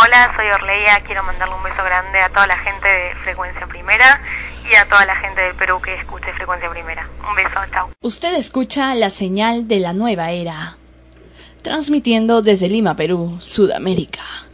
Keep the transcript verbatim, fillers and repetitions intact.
Hola, soy Orleia, quiero mandarle un beso grande a toda la gente de Frecuencia Primera y a toda la gente del Perú que escuche Frecuencia Primera. Un beso, chao. Usted escucha la señal de la nueva era, transmitiendo desde Lima, Perú, Sudamérica.